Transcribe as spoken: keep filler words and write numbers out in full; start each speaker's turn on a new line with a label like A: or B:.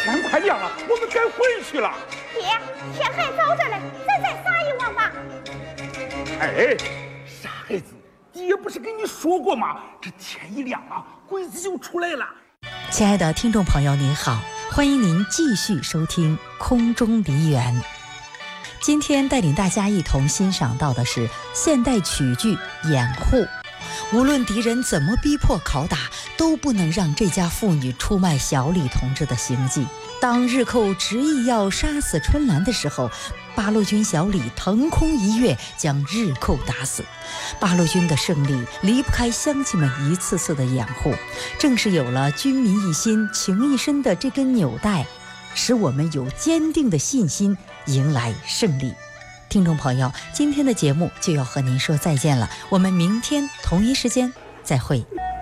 A: 天快亮了，我们该回去了。
B: 爹，天还早着嘞，咱再撒一网吧。
A: 哎，傻孩子，爹不是跟你说过吗？这天一亮啊，鬼子就出来了。
C: 亲爱的听众朋友您好，欢迎您继续收听空中梨园。今天带领大家一同欣赏到的是现代曲剧《掩护》。无论敌人怎么逼迫拷打，都不能让这家妇女出卖小李同志的行迹。当日寇执意要杀死春兰的时候，八路军小李腾空一跃，将日寇打死。八路军的胜利离不开乡亲们一次次的掩护，正是有了军民一心、情一身的这根纽带，使我们有坚定的信心迎来胜利。听众朋友，今天的节目就要和您说再见了，我们明天同一时间再会。